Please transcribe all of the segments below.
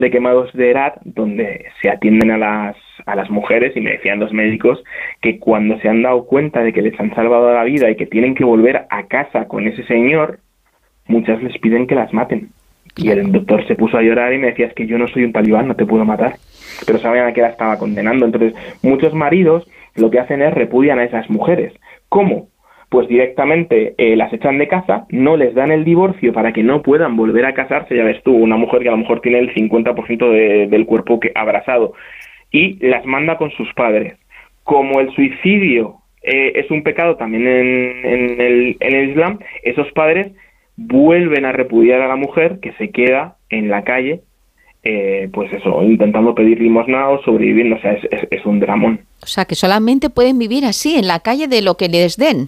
de quemados de Herat, donde se atienden a las mujeres, y me decían los médicos que cuando se han dado cuenta de que les han salvado la vida y que tienen que volver a casa con ese señor, muchas les piden que las maten. Y el doctor se puso a llorar y me decía, es que yo no soy un talibán, no te puedo matar. Pero sabían a qué la estaba condenando. Entonces, muchos maridos lo que hacen es repudian a esas mujeres. ¿Cómo? Pues directamente las echan de casa, no les dan el divorcio para que no puedan volver a casarse. Ya ves tú, una mujer que a lo mejor tiene el 50% del cuerpo abrasado, y las manda con sus padres. Como el suicidio es un pecado también en el Islam, esos padres vuelven a repudiar a la mujer, que se queda en la calle, pues eso, intentando pedir limosna o sobreviviendo. O sea, es un dramón. O sea, que solamente pueden vivir así, en la calle, de lo que les den.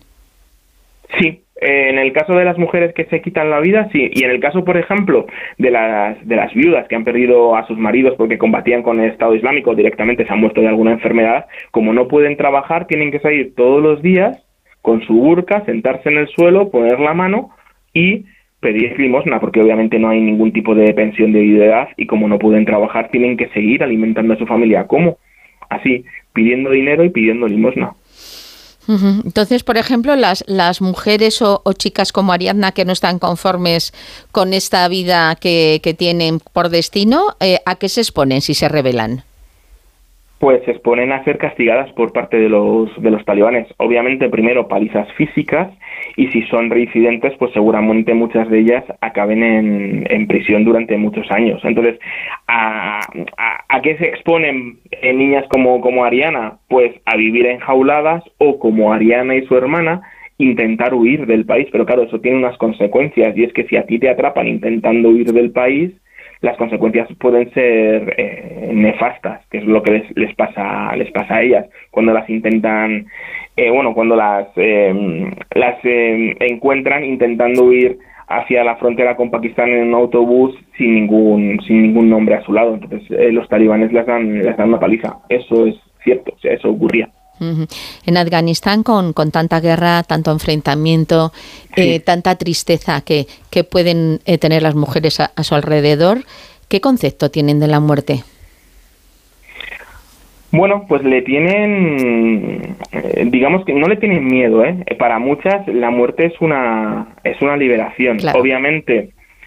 Sí, en el caso de las mujeres que se quitan la vida, sí. Y en el caso, por ejemplo, de las viudas que han perdido a sus maridos porque combatían con el Estado Islámico, directamente se han muerto de alguna enfermedad, como no pueden trabajar, tienen que salir todos los días con su burka, sentarse en el suelo, poner la mano y pedir limosna, porque obviamente no hay ningún tipo de pensión de viudedad, y como no pueden trabajar, tienen que seguir alimentando a su familia. ¿Cómo? Así, pidiendo dinero y pidiendo limosna. Entonces, por ejemplo, las mujeres o chicas como Ariadna, que no están conformes con esta vida que tienen por destino, ¿a qué se exponen si se rebelan? Pues se exponen a ser castigadas por parte de los talibanes. Obviamente, primero palizas físicas, y si son reincidentes, pues seguramente muchas de ellas acaben en prisión durante muchos años. Entonces, ¿a qué se exponen niñas como Ariana? Pues a vivir enjauladas, o como Ariana y su hermana, intentar huir del país. Pero claro, eso tiene unas consecuencias, y es que si a ti te atrapan intentando huir del país, las consecuencias pueden ser nefastas, que es lo que les pasa a ellas cuando las intentan, cuando las encuentran intentando huir hacia la frontera con Pakistán en un autobús sin ningún nombre a su lado. Entonces los talibanes les dan una paliza. Eso es cierto, o sea, eso ocurría. En Afganistán, con tanta guerra, tanto enfrentamiento, Sí. tanta tristeza que pueden tener las mujeres a su alrededor, ¿qué concepto tienen de la muerte? Bueno, pues le tienen, digamos que no le tienen miedo, ¿eh? Para muchas la muerte es una liberación. Claro. Obviamente,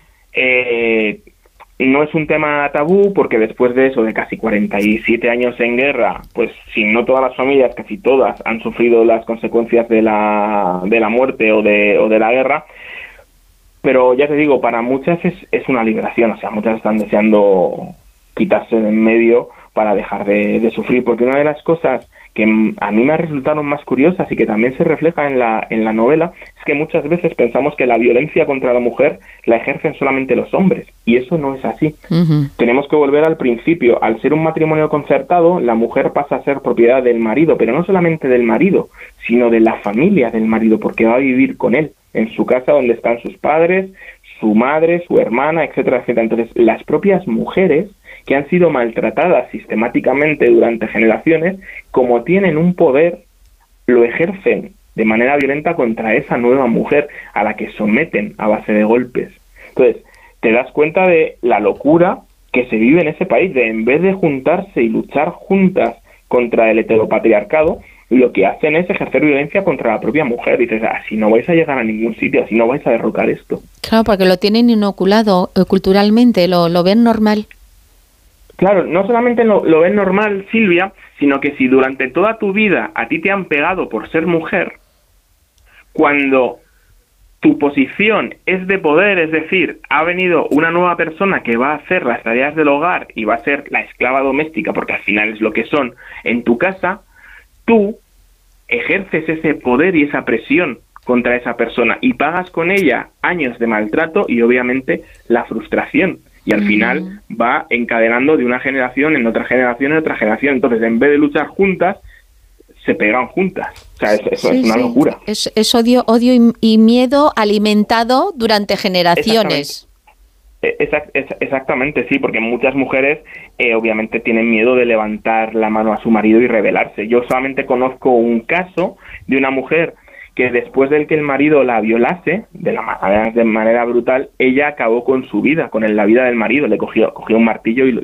no es un tema tabú, porque después de eso, de casi 47 años en guerra, pues si no todas las familias, casi todas, han sufrido las consecuencias de la muerte o de la guerra. Pero ya te digo, para muchas es una liberación. O sea, muchas están deseando quitarse de en medio para dejar de sufrir, porque una de las cosas que a mí me resultaron más curiosas y que también se refleja en la novela es que muchas veces pensamos que la violencia contra la mujer la ejercen solamente los hombres, y eso no es así. Tenemos que volver al principio. Al ser un matrimonio concertado, la mujer pasa a ser propiedad del marido, pero no solamente del marido, sino de la familia del marido, porque va a vivir con él en su casa, donde están sus padres, su madre, su hermana, etcétera, etcétera. Entonces, las propias mujeres que han sido maltratadas sistemáticamente durante generaciones, como tienen un poder, lo ejercen de manera violenta contra esa nueva mujer a la que someten a base de golpes. Entonces, te das cuenta de la locura que se vive en ese país, de en vez de juntarse y luchar juntas contra el heteropatriarcado, lo que hacen es ejercer violencia contra la propia mujer. Dices, así no vais a llegar a ningún sitio, así no vais a derrocar esto. Claro, porque lo tienen inoculado culturalmente, lo ven normal. Claro, no solamente lo ven normal, Silvia, sino que si durante toda tu vida a ti te han pegado por ser mujer, cuando tu posición es de poder, es decir, ha venido una nueva persona que va a hacer las tareas del hogar y va a ser la esclava doméstica, porque al final es lo que son en tu casa, tú ejerces ese poder y esa presión contra esa persona y pagas con ella años de maltrato y obviamente la frustración. Y al final va encadenando de una generación en otra generación en otra generación. Entonces, en vez de luchar juntas, se pegan juntas. O sea, eso es una locura. Es odio y miedo alimentado durante generaciones. Exactamente, sí, porque muchas mujeres obviamente tienen miedo de levantar la mano a su marido y rebelarse. Yo solamente conozco un caso de una mujer que después del que el marido la violase de manera brutal, ella acabó con su vida, con la vida del marido, le cogió un martillo y